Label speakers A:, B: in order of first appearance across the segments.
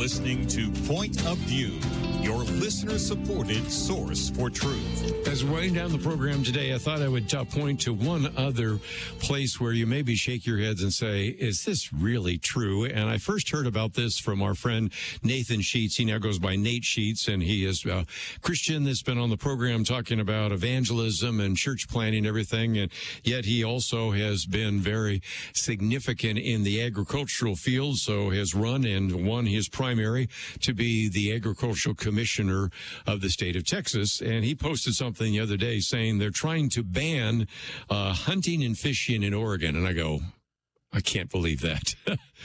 A: listening to Point of View, your listener-supported source for truth.
B: As we're winding down the program today, I thought I would point to one other place where you maybe shake your heads and say, is this really true? And I first heard about this from our friend Nathan Sheets. He now goes by Nate Sheets, and he is a Christian that's been on the program talking about evangelism and church planting and everything. And yet he also has been very significant in the agricultural field, so has run and won his primary to be the agricultural commissioner of the state of Texas. And he posted something the other day saying they're trying to ban hunting and fishing in Oregon. And I go, I can't believe that.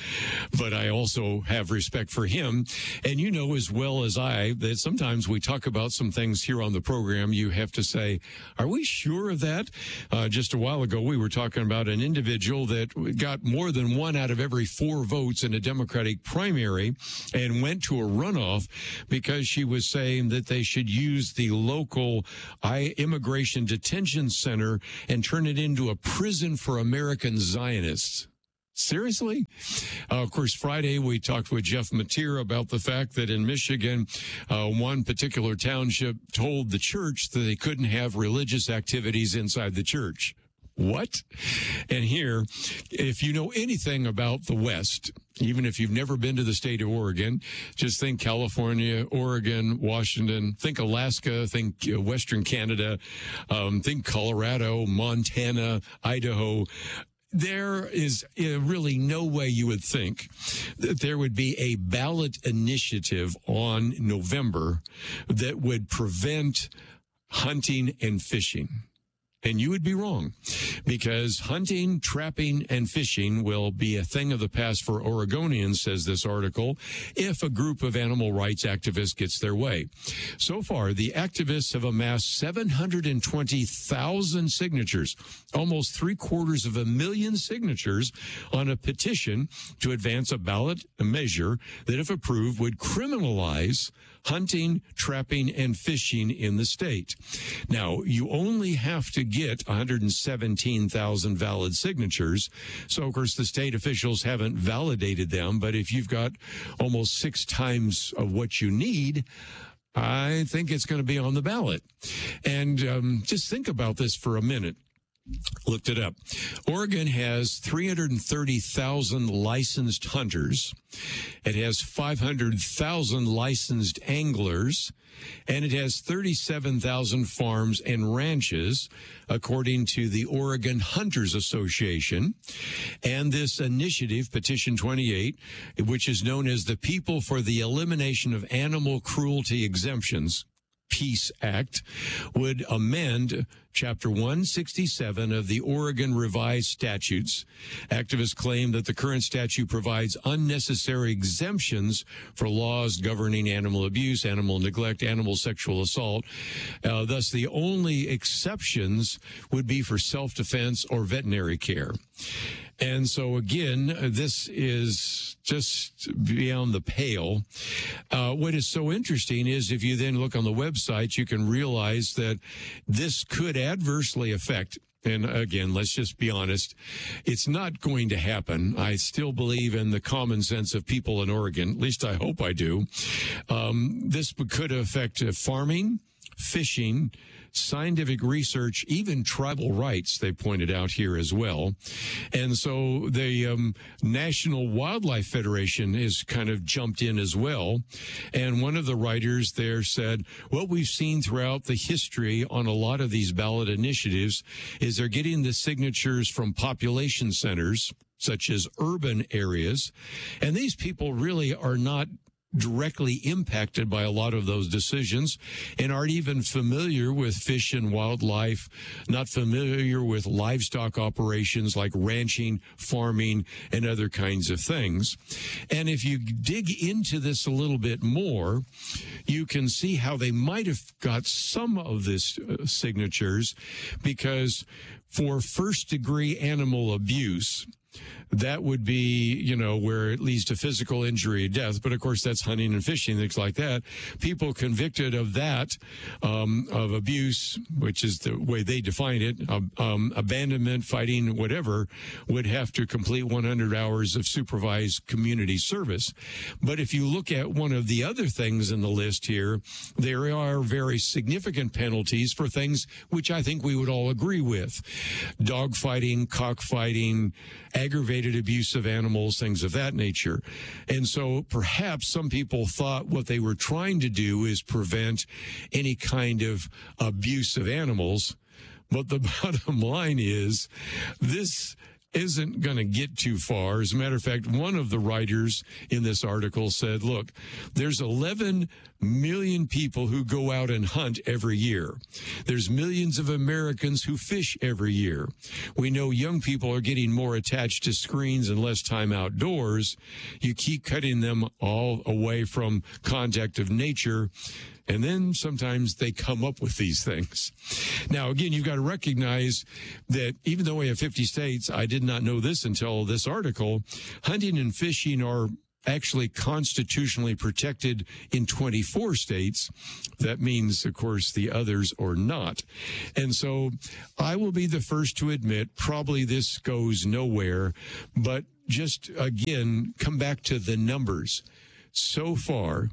B: But I also have respect for him. And you know as well as I that sometimes we talk about some things here on the program. You have to say, are we sure of that? Just a while ago, we were talking about an individual that got more than 1 out of every 4 votes in a Democratic primary and went to a runoff because she was saying that they should use the local immigration detention center and turn it into a prison for American Zionists. Seriously? Of course, Friday we talked with Jeff Mateer about the fact that in Michigan, one particular township told the church that they couldn't have religious activities inside the church. What? And here, if you know anything about the West, even if you've never been to the state of Oregon, just think California, Oregon, Washington, think Alaska, think Western Canada, think Colorado, Montana, Idaho. There is really no way you would think that there would be a ballot initiative on November that would prevent hunting and fishing. And you would be wrong, because hunting, trapping, and fishing will be a thing of the past for Oregonians, says this article, if a group of animal rights activists gets their way. So far, the activists have amassed 720,000 signatures, almost 750,000 signatures on a petition to advance a ballot measure that, if approved, would criminalize hunting, trapping, and fishing in the state. Now, you only have to get 117,000 valid signatures. So, of course, the state officials haven't validated them. But if you've got almost 6 times of what you need, I think it's going to be on the ballot. And just think about this for a minute. Looked it up. Oregon has 330,000 licensed hunters. It has 500,000 licensed anglers, and it has 37,000 farms and ranches, according to the Oregon Hunters Association. And this initiative, Petition 28, which is known as the People for the Elimination of Animal Cruelty Exemptions, Peace Act, would amend Chapter 167 of the Oregon Revised Statutes. Activists claim that the current statute provides unnecessary exemptions for laws governing animal abuse, animal neglect, animal sexual assault. Thus, the only exceptions would be for self-defense or veterinary care. And so, again, this is just beyond the pale. What is so interesting is if you then look on the website, you can realize that this could adversely affect. And again, let's just be honest, it's not going to happen. I still believe in the common sense of people in Oregon. At least I hope I do. This could affect farming, fishing, scientific research, even tribal rights, they pointed out here as well. And so the National Wildlife Federation is kind of jumped in as well. And one of the writers there said, what we've seen throughout the history on a lot of these ballot initiatives is they're getting the signatures from population centers, such as urban areas. And these people really are not directly impacted by a lot of those decisions and aren't even familiar with fish and wildlife, not familiar with livestock operations like ranching, farming, and other kinds of things. And if you dig into this a little bit more, you can see how they might have got some of this signatures, because for first-degree animal abuse, that would be, where it leads to physical injury or death. But of course, that's hunting and fishing, things like that. People convicted of that, of abuse, which is the way they define it, abandonment, fighting, whatever, would have to complete 100 hours of supervised community service. But if you look at one of the other things in the list here, there are very significant penalties for things which I think we would all agree with. Dog fighting, cockfighting, aggravated abuse of animals, things of that nature. And so perhaps some people thought what they were trying to do is prevent any kind of abuse of animals. But the bottom line is this isn't going to get too far. As a matter of fact, one of the writers in this article said, look, there's 11 million people who go out and hunt every year. There's millions of Americans who fish every year. We know young people are getting more attached to screens and less time outdoors. You keep cutting them all away from contact of nature, and then sometimes they come up with these things. Now, again, you've got to recognize that even though we have 50 states, I did not know this until this article, hunting and fishing are actually constitutionally protected in 24 states. That means, of course, the others are not. And so I will be the first to admit probably this goes nowhere, but just, again, come back to the numbers. So far,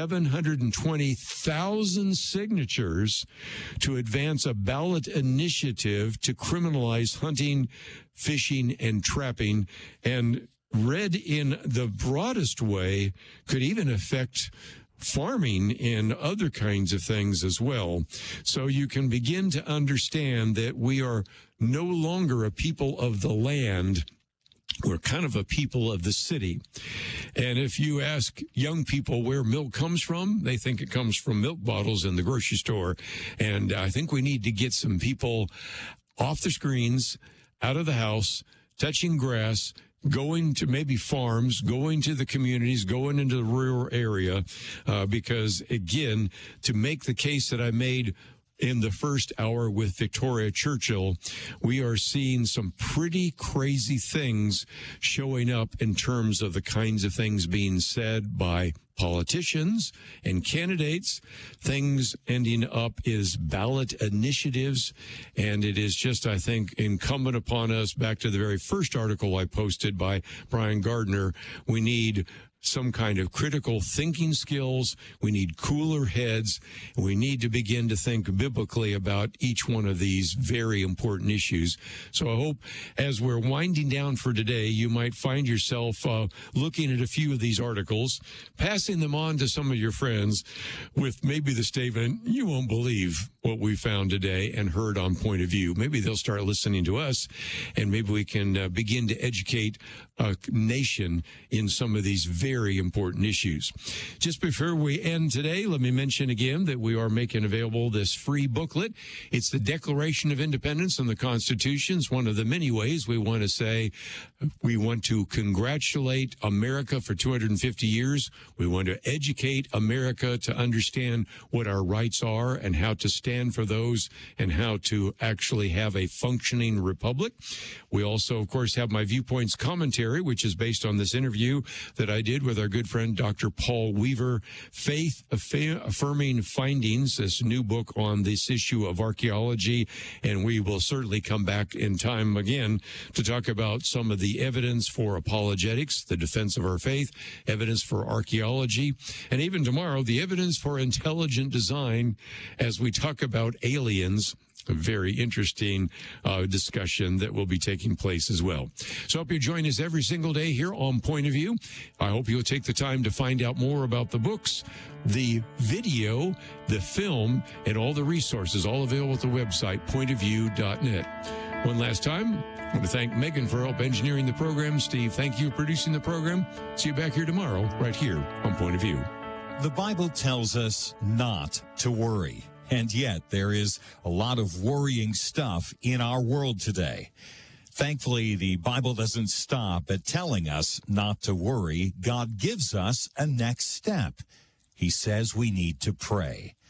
B: 720,000 signatures to advance a ballot initiative to criminalize hunting, fishing, and trapping, and read in the broadest way could even affect farming and other kinds of things as well. So you can begin to understand that we are no longer a people of the land. We're kind of a people of the city. And if you ask young people where milk comes from, they think it comes from milk bottles in the grocery store. And I think we need to get some people off the screens, out of the house, touching grass, going to maybe farms, going to the communities, going into the rural area, because, again, to make the case that I made in the first hour with Victoria Churchill, we are seeing some pretty crazy things showing up in terms of the kinds of things being said by politicians and candidates, things ending up as ballot initiatives. And it is just, I think, incumbent upon us, back to the very first article I posted by Brian Gardner, we need some kind of critical thinking skills. We need cooler heads. We need to begin to think biblically about each one of these very important issues. So I hope as we're winding down for today, you might find yourself looking at a few of these articles, passing them on to some of your friends with maybe the statement, you won't believe what we found today and heard on Point of View. Maybe they'll start listening to us, and maybe we can begin to educate a nation in some of these very important issues. Just before we end today, let me mention again that we are making available this free booklet. It's the Declaration of Independence and the Constitution. It's one of the many ways we want to say we want to congratulate America for 250 years. We want to educate America to understand what our rights are and how to stand for those and how to actually have a functioning republic. We also, of course, have my Viewpoints commentary, which is based on this interview that I did with our good friend Dr. Paul Weaver, Faith Affirming Findings, this new book on this issue of archaeology. And we will certainly come back in time again to talk about some of the evidence for apologetics, the defense of our faith, evidence for archaeology, and even tomorrow, the evidence for intelligent design as we talk about aliens. A very interesting discussion that will be taking place as well. So I hope you join us every single day here on Point of View. I hope you'll take the time to find out more about the books, the video, the film, and all the resources, all available at the website, pointofview.net. One last time, I want to thank Megan for help engineering the program. Steve, thank you for producing the program. See you back here tomorrow, right here on Point of View.
C: The Bible tells us not to worry. And yet there is a lot of worrying stuff in our world today. Thankfully, the Bible doesn't stop at telling us not to worry. God gives us a next step. He says we need to pray.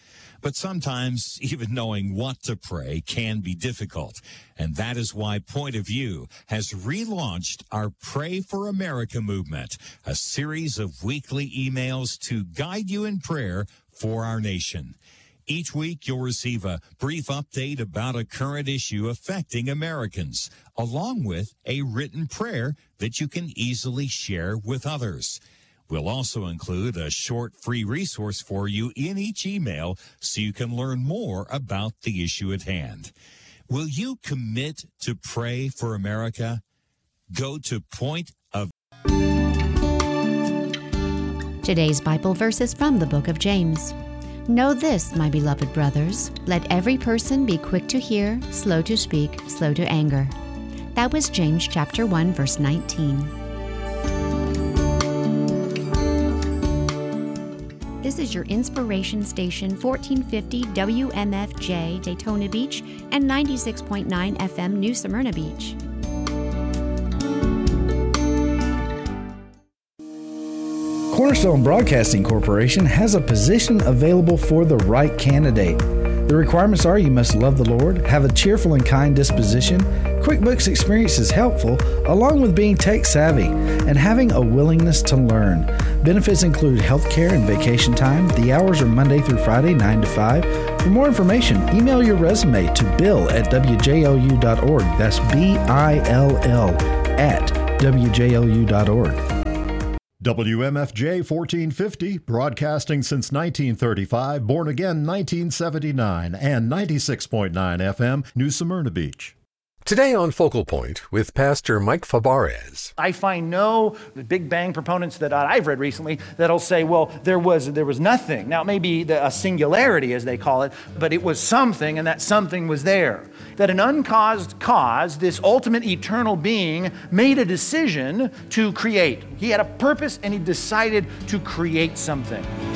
C: But sometimes even knowing what to pray can be difficult. And that is why Point of View has relaunched our Pray for America movement, a series of weekly emails to guide you in prayer for our nation. Each week, you'll receive a brief update about a current issue affecting Americans, along with a written prayer that you can easily share with others. We'll also include a short free resource for you in each email so you can learn more about the issue at hand. Will you commit to pray for America? Go to Point of.
D: Today's Bible verse is from the book of James. Know this, my beloved brothers, let every person be quick to hear, slow to speak, slow to anger. That was James chapter 1, verse 19. This is your inspiration station, 1450 WMFJ Daytona Beach and 96.9 FM New Smyrna Beach.
E: Cornerstone Broadcasting Corporation has a position available for the right candidate. The requirements are you must love the Lord, have a cheerful and kind disposition, QuickBooks experience is helpful, along with being tech savvy and having a willingness to learn. Benefits include health care and vacation time. The hours are Monday through Friday, 9 to 5. For more information, email your resume to bill@wjou.org. That's BILL at wjou.org.
F: WMFJ 1450, broadcasting since 1935, born again 1979, and 96.9 FM, New Smyrna Beach.
G: Today on Focal Point with Pastor Mike Fabarez.
H: I find no Big Bang proponents that I've read recently that'll say, well, there was nothing. Now, it may be a singularity, as they call it, but it was something, and that something was there. That an uncaused cause, this ultimate eternal being, made a decision to create. He had a purpose, and he decided to create something.